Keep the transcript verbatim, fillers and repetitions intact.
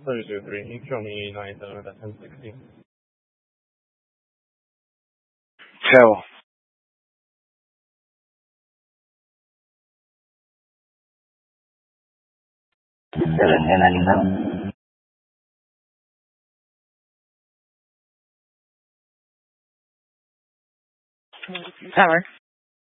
thirty-three, show me ninety-seven, that's ten sixty. Ciao. Tower.